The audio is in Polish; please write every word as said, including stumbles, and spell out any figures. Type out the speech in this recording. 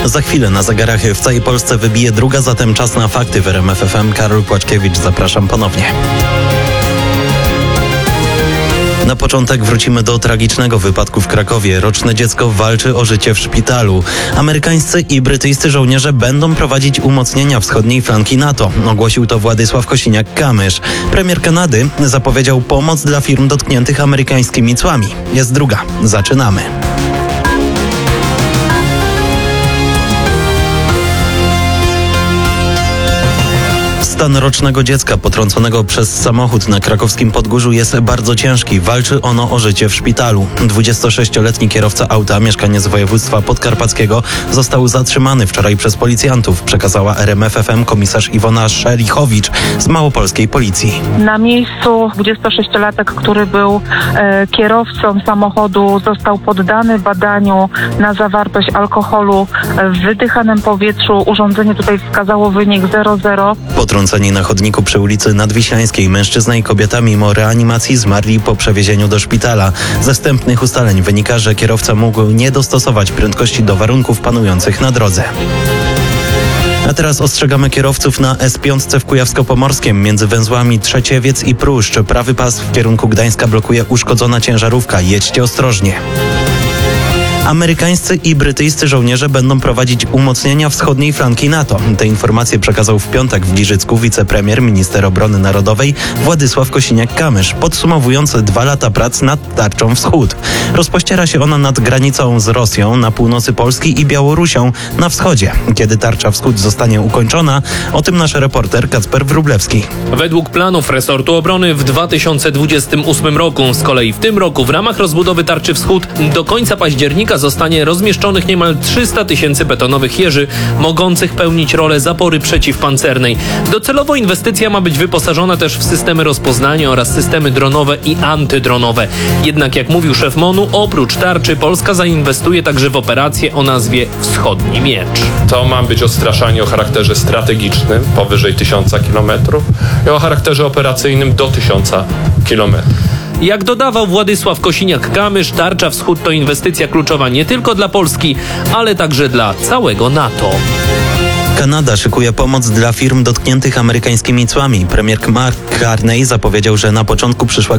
Za chwilę na zegarach w całej Polsce wybije druga, zatem czas na fakty w R M F F M. Karol Płaczkiewicz, zapraszam ponownie. Na początek wrócimy do tragicznego wypadku w Krakowie. Roczne dziecko walczy o życie w szpitalu. Amerykańscy i brytyjscy żołnierze będą prowadzić umocnienia wschodniej flanki NATO. Ogłosił to Władysław Kosiniak-Kamysz. Premier Kanady zapowiedział pomoc dla firm dotkniętych amerykańskimi cłami. Jest druga. Zaczynamy. Stan rocznego dziecka potrąconego przez samochód na krakowskim Podgórzu jest bardzo ciężki. Walczy ono o życie w szpitalu. dwudziestosześcioletni kierowca auta, mieszkaniec województwa podkarpackiego, został zatrzymany wczoraj przez policjantów, przekazała R M F F M komisarz Iwona Szelichowicz z małopolskiej policji. Na miejscu dwudziestosześciolatek, który był e, kierowcą samochodu, został poddany badaniu na zawartość alkoholu w wydychanym powietrzu. Urządzenie tutaj wskazało wynik zero zero. Potrąceni na chodniku przy ulicy Nadwiślańskiej mężczyzna i kobieta mimo reanimacji zmarli po przewiezieniu do szpitala. Ze wstępnych ustaleń wynika, że kierowca mógł nie dostosować prędkości do warunków panujących na drodze. A teraz ostrzegamy kierowców na S pięć w Kujawsko-Pomorskiem między węzłami Trzeciewiec i Pruszcz. Prawy pas w kierunku Gdańska blokuje uszkodzona ciężarówka. Jedźcie ostrożnie. Amerykańscy i brytyjscy żołnierze będą prowadzić umocnienia wschodniej flanki NATO. Te informacje przekazał w piątek w Giżycku wicepremier, minister obrony narodowej Władysław Kosiniak-Kamysz, podsumowując dwa lata prac nad tarczą Wschód. Rozpościera się ona nad granicą z Rosją na północy Polski i Białorusią na wschodzie. Kiedy tarcza Wschód zostanie ukończona, o tym nasz reporter Kacper Wróblewski. Według planów resortu obrony w dwa tysiące dwudziestym ósmym roku, z kolei w tym roku w ramach rozbudowy tarczy Wschód do końca października zostanie rozmieszczonych niemal trzysta tysięcy betonowych jeży, mogących pełnić rolę zapory przeciwpancernej. Docelowo inwestycja ma być wyposażona też w systemy rozpoznania oraz systemy dronowe i antydronowe. Jednak jak mówił szef MON-u, oprócz tarczy Polska zainwestuje także w operację o nazwie Wschodni Miecz. To ma być odstraszanie o charakterze strategicznym powyżej tysiąca kilometrów i o charakterze operacyjnym do tysiąca kilometrów. Jak dodawał Władysław Kosiniak-Kamysz, tarcza Wschód to inwestycja kluczowa nie tylko dla Polski, ale także dla całego NATO. Kanada szykuje pomoc dla firm dotkniętych amerykańskimi cłami. Premier Mark Carney zapowiedział, że na początku przyszłego